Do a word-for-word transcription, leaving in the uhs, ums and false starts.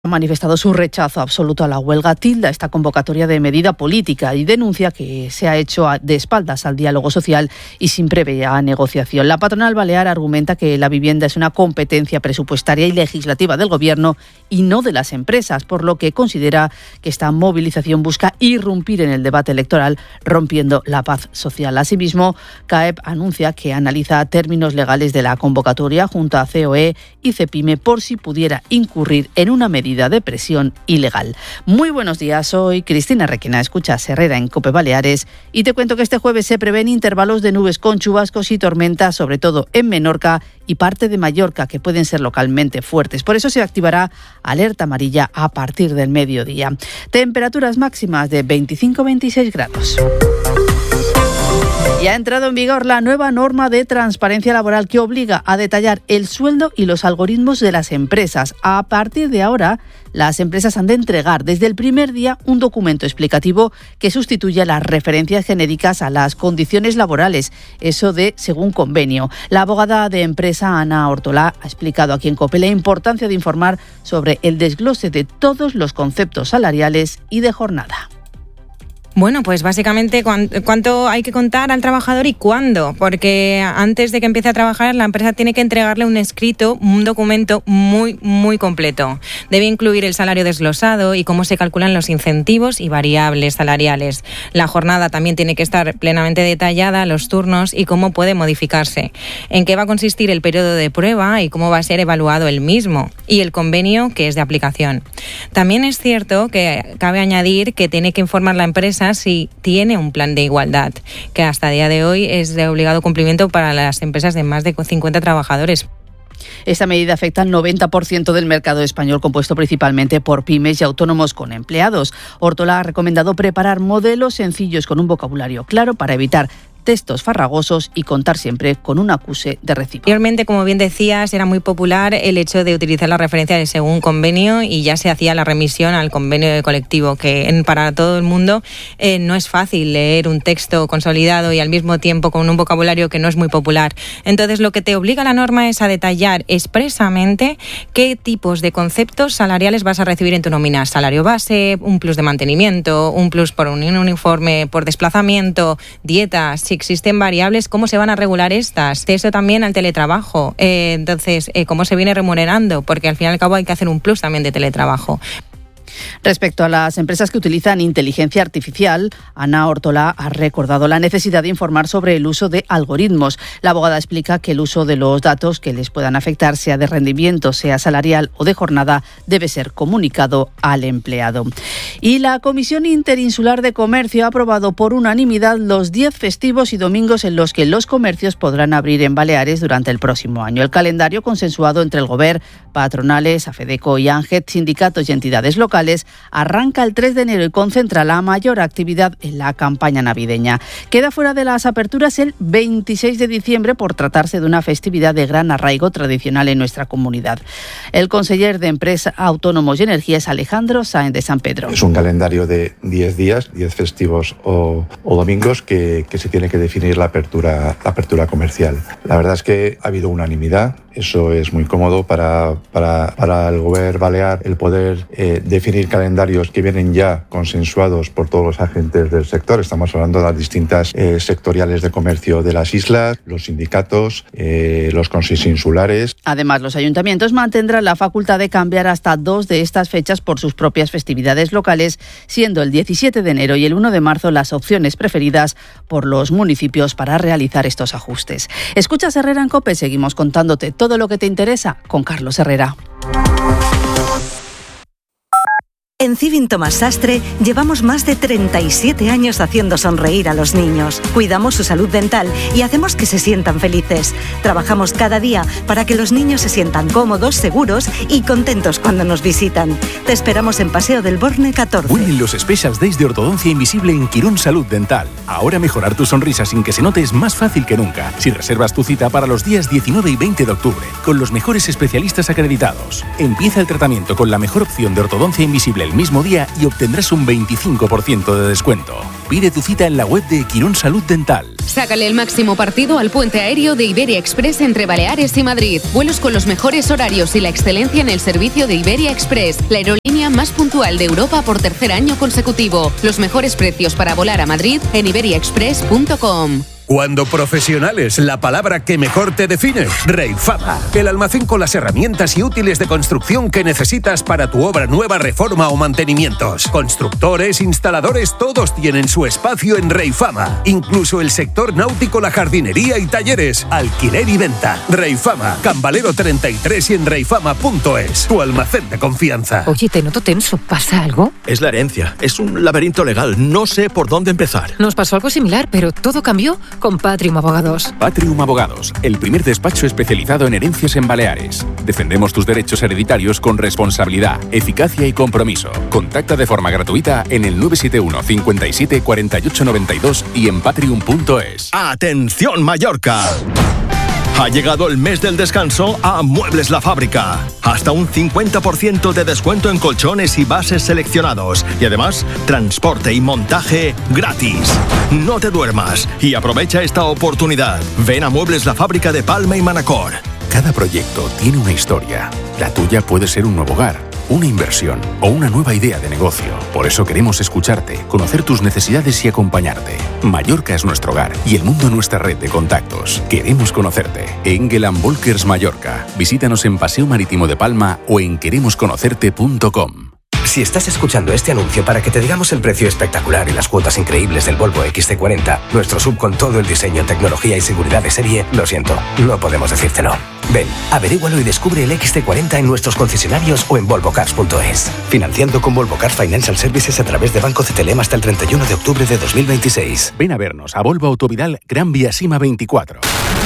Ha manifestado su rechazo absoluto a la huelga, tilda esta convocatoria de medida política y denuncia que se ha hecho de espaldas al diálogo social y sin previa negociación. La patronal balear argumenta que la vivienda es una competencia presupuestaria y legislativa del Gobierno y no de las empresas, por lo que considera que esta movilización busca irrumpir en el debate electoral, rompiendo la paz social. Asimismo, CAEP anuncia que analiza términos legales de la convocatoria junto a C O E y CEPIME por si pudiera incurrir en una medida de presión ilegal. Muy buenos días, soy Cristina Requena, escuchas Herrera en COPE Baleares y te cuento que este jueves se prevén intervalos de nubes con chubascos y tormentas, sobre todo en Menorca y parte de Mallorca, que pueden ser localmente fuertes. Por eso se activará alerta amarilla a partir del mediodía. Temperaturas máximas de veinticinco a veintiséis grados. Y ha entrado en vigor la nueva norma de transparencia laboral que obliga a detallar el sueldo y los algoritmos de las empresas. A partir de ahora, las empresas han de entregar desde el primer día un documento explicativo que sustituya las referencias genéricas a las condiciones laborales, eso de según convenio. La abogada de empresa Ana Ortolá ha explicado aquí en COPE la importancia de informar sobre el desglose de todos los conceptos salariales y de jornada. Bueno, pues básicamente cuánto hay que contar al trabajador y cuándo, porque antes de que empiece a trabajar la empresa tiene que entregarle un escrito, un documento muy, muy completo. Debe incluir el salario desglosado y cómo se calculan los incentivos y variables salariales. La jornada también tiene que estar plenamente detallada, los turnos y cómo puede modificarse. En qué va a consistir el periodo de prueba y cómo va a ser evaluado el mismo. Y el convenio que es de aplicación. También es cierto que cabe añadir que tiene que informar la empresa si tiene un plan de igualdad, que hasta el día de hoy es de obligado cumplimiento para las empresas de más de cincuenta trabajadores. Esta medida afecta al noventa por ciento del mercado español, compuesto principalmente por pymes y autónomos con empleados. Ortolá ha recomendado preparar modelos sencillos con un vocabulario claro para evitar textos farragosos y contar siempre con un acuse de recibo. Anteriormente, como bien decías, era muy popular el hecho de utilizar la referencia de según convenio y ya se hacía la remisión al convenio de colectivo, que en, para todo el mundo eh, no es fácil leer un texto consolidado y al mismo tiempo con un vocabulario que no es muy popular. Entonces, lo que te obliga la norma es a detallar expresamente qué tipos de conceptos salariales vas a recibir en tu nómina. Salario base, un plus de mantenimiento, un plus por un uniforme, por desplazamiento, dietas. Si existen variables, ¿cómo se van a regular estas? Eso también al teletrabajo. Eh, entonces, eh, ¿cómo se viene remunerando? Porque al fin y al cabo hay que hacer un plus también de teletrabajo. Respecto a las empresas que utilizan inteligencia artificial, Ana Ortolá ha recordado la necesidad de informar sobre el uso de algoritmos. La abogada explica que el uso de los datos que les puedan afectar, sea de rendimiento, sea salarial o de jornada, debe ser comunicado al empleado. Y la Comisión Interinsular de Comercio ha aprobado por unanimidad los diez festivos y domingos en los que los comercios podrán abrir en Baleares durante el próximo año. El calendario, consensuado entre el Gobierno, patronales, AFEDECO y ANGET, sindicatos y entidades locales, arranca el tres de enero y concentra la mayor actividad en la campaña navideña. Queda fuera de las aperturas el veintiséis de diciembre por tratarse de una festividad de gran arraigo tradicional en nuestra comunidad. El conseller de Empresa, Autónomos y Energía es Alejandro Sáenz de San Pedro. Es un calendario de diez días, diez festivos o, o domingos que, que se tiene que definir la apertura, la apertura comercial. La verdad es que ha habido unanimidad. Eso es muy cómodo para, para, para el Gobierno balear, el poder eh, definir calendarios que vienen ya consensuados por todos los agentes del sector. Estamos hablando de las distintas eh, sectoriales de comercio de las islas, los sindicatos, eh, los consejos insulares. Además, los ayuntamientos mantendrán la facultad de cambiar hasta dos de estas fechas por sus propias festividades locales, siendo el diecisiete de enero y el uno de marzo las opciones preferidas por los municipios para realizar estos ajustes. Escuchas Herrera en COPE, seguimos contándote todo lo que te interesa con Carlos Herrera. En Civin Tomás Sastre llevamos más de treinta y siete años haciendo sonreír a los niños. Cuidamos su salud dental y hacemos que se sientan felices. Trabajamos cada día para que los niños se sientan cómodos, seguros y contentos cuando nos visitan. Te esperamos en Paseo del Borne catorce. Vuelven los Special Days de Ortodoncia Invisible en Quirón Salud Dental. Ahora mejorar tu sonrisa sin que se note es más fácil que nunca. Si reservas tu cita para los días diecinueve y veinte de octubre, con los mejores especialistas acreditados. Empieza el tratamiento con la mejor opción de ortodoncia invisible el mismo día y obtendrás un veinticinco por ciento de descuento. Pide tu cita en la web de Quirón Salud Dental. Sácale el máximo partido al puente aéreo de Iberia Express entre Baleares y Madrid. Vuelos con los mejores horarios y la excelencia en el servicio de Iberia Express, la aerolínea más puntual de Europa por tercer año consecutivo. Los mejores precios para volar a Madrid en iberia express punto com. Cuando profesionales, la palabra que mejor te define. Reifama, el almacén con las herramientas y útiles de construcción que necesitas para tu obra nueva, reforma o mantenimientos. Constructores, instaladores, todos tienen su espacio en Reifama. Incluso el sector náutico, la jardinería y talleres. Alquiler y venta. Reifama, Cambalero treinta y tres y en reifama punto es. Tu almacén de confianza. Oye, te noto tenso. ¿Pasa algo? Es la herencia. Es un laberinto legal. No sé por dónde empezar. Nos pasó algo similar, pero todo cambió con Patrium Abogados. Patrium Abogados, el primer despacho especializado en herencias en Baleares. Defendemos tus derechos hereditarios con responsabilidad, eficacia y compromiso. Contacta de forma gratuita en el nueve siete uno, cincuenta y siete, cuarenta y ocho noventa y dos y en patrium punto es. ¡Atención, Mallorca! Ha llegado el mes del descanso a Muebles La Fábrica. Hasta un cincuenta por ciento de descuento en colchones y bases seleccionados. Y además, transporte y montaje gratis. No te duermas y aprovecha esta oportunidad. Ven a Muebles La Fábrica de Palma y Manacor. Cada proyecto tiene una historia. La tuya puede ser un nuevo hogar, una inversión o una nueva idea de negocio. Por eso queremos escucharte, conocer tus necesidades y acompañarte. Mallorca es nuestro hogar y el mundo nuestra red de contactos. Queremos conocerte. Engel and Volkers Mallorca. Visítanos en Paseo Marítimo de Palma o en queremos conocerte punto com. Si estás escuchando este anuncio para que te digamos el precio espectacular y las cuotas increíbles del Volvo equis ce cuarenta, nuestro sub con todo el diseño, tecnología y seguridad de serie, lo siento, no podemos decírtelo. Ven, averígualo y descubre el equis ce cuarenta en nuestros concesionarios o en volvo cars punto es. Financiando con Volvo Cars Financial Services a través de Banco Cetelem hasta el treinta y uno de octubre de dos mil veintiséis. Ven a vernos a Volvo Autovidal Gran Vía Sima veinticuatro.